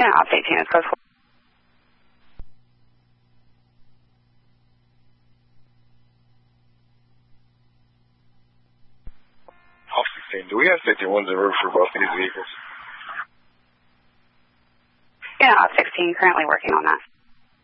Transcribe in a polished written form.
Yeah, off 18 is code 4. Off 16, do we have safety ones en route for both of these vehicles? Yeah, off 16, currently working on that.